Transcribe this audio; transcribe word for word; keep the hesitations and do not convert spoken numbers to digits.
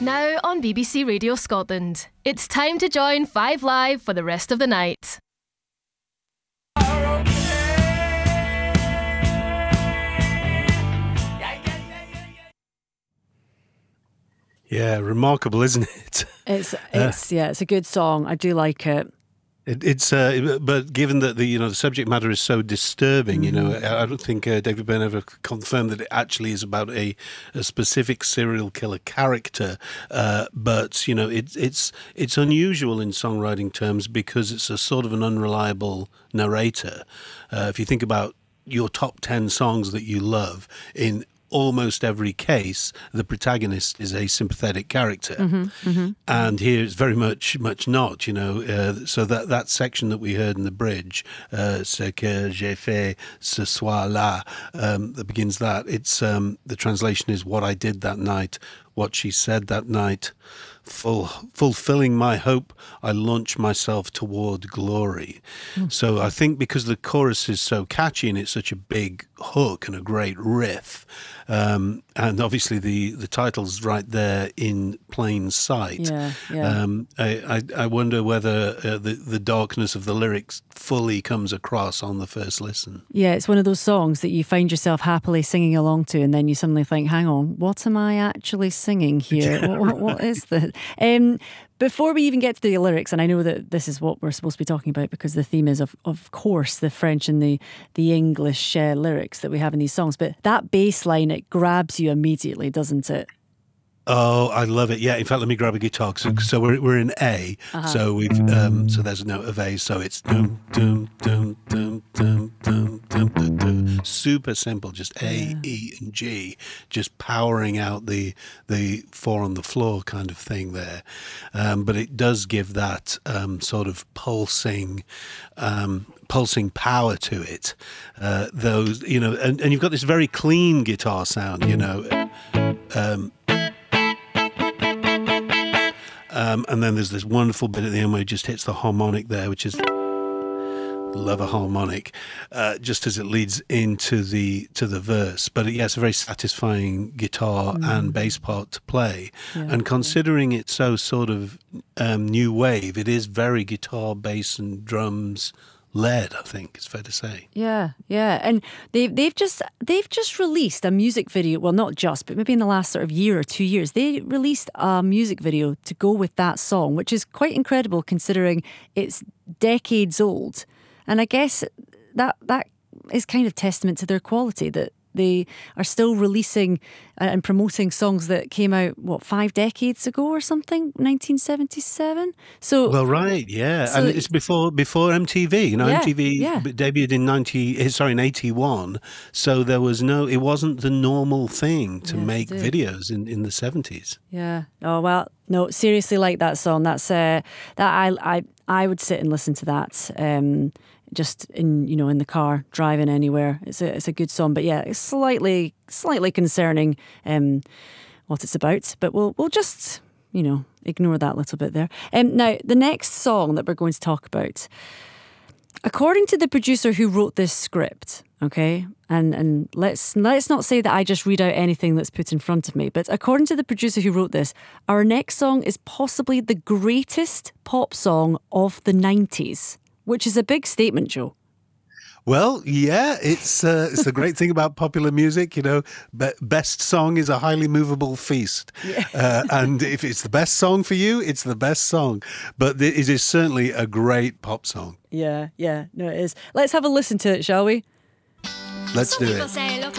Now on B B C Radio Scotland. It's time to join Five Live for the rest of the night. Yeah, remarkable, isn't it? It's it's uh, yeah, it's a good song. I do like it. It, it's uh, but given that the you know the subject matter is so disturbing, you know, I, I don't think uh, David Byrne ever confirmed that it actually is about a, a specific serial killer character. Uh, but you know, it's it's it's unusual in songwriting terms because it's a sort of an unreliable narrator. Uh, if you think about your top ten songs that you love, in almost every case, the protagonist is a sympathetic character, Mm-hmm, mm-hmm. and here it's very much, much not. You know, uh, so that that section that we heard in the bridge, uh, "Ce que j'ai fait ce soir-là," um, that begins that. It's um, the translation is "what I did that night, what she said that night." Full, fulfilling my hope, I launch myself toward glory. Mm. So I think because the chorus is so catchy and it's such a big hook and a great riff, um, and obviously the, the title's right there in plain sight. Yeah, yeah. Um, I, I, I wonder whether uh, the, the darkness of the lyrics fully comes across on the first listen. Yeah, it's one of those songs that you find yourself happily singing along to, and then you suddenly think, hang on, what am I actually singing here? Yeah, what, what is this? Um, before we even get to the lyrics, and I know that this is what we're supposed to be talking about because the theme is, of, of course, the French and the, the English uh, lyrics that we have in these songs, but that bass line, it grabs you immediately, doesn't it? Oh, I love it. Yeah, in fact, let me grab a guitar. So, so we're we're in A. Uh-huh. So we've um, so there's a note of A. So it's dum dum dum dum dum dum dum dum. dum. Super simple, just A, Yeah. E, and G, just powering out the the four on the floor kind of thing there. Um, but it does give that um, sort of pulsing. Um, pulsing power to it. Uh, those, you know, and, and you've got this very clean guitar sound, you know. Um, Um, and then there's this wonderful bit at the end where it just hits the harmonic there, which is, love a harmonic, uh, just as it leads into the to the verse. But yeah, it's a very satisfying guitar mm. and bass part to play. Yeah, and considering yeah. it's so sort of um, new wave, it is very guitar, bass, and drums led, I think it's fair to say. Yeah, yeah, and they've they've just they've just released a music video. Well, not just, but maybe in the last sort of year or two years, they released a music video to go with that song, which is quite incredible considering it's decades old. And I guess that that is kind of testament to their quality, that they are still releasing and promoting songs that came out, what, five decades ago or something, nineteen seventy-seven? So, well, right, yeah. So, and it's before before M T V. You know, yeah, M T V yeah. debuted in ninety, sorry, in eighty-one. So there was no, it wasn't the normal thing to yeah, make to videos in, in the seventies. Yeah. Oh, well, no, seriously like that song. That's, uh, that I, I, I would sit and listen to that. Um, just in, you know, in the car, driving anywhere. It's a it's a good song, but yeah, it's slightly slightly concerning um, what it's about. But we'll we'll just, you know, ignore that little bit there. Um, now, the next song that we're going to talk about, according to the producer who wrote this script, okay, and and let's let's not say that I just read out anything that's put in front of me, but according to the producer who wrote this, our next song is possibly the greatest pop song of the nineties. Which is a big statement, Joe. Well, yeah, it's uh, it's the great thing about popular music, you know, be- best song is a highly movable feast. Yeah. uh, and if it's the best song for you, it's the best song. But it is certainly a great pop song. Yeah, yeah, no, it is. Let's have a listen to it, shall we? Let's do it.